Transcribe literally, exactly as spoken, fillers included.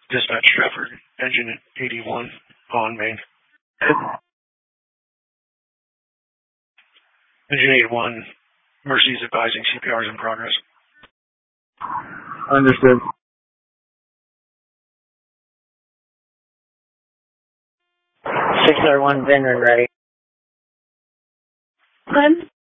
Dispatch Stratford, engine eighty-one on main. Engine eighty-one, Mercy's advising C P R is in progress. Understood. six oh one, Vinron ready. Glenn?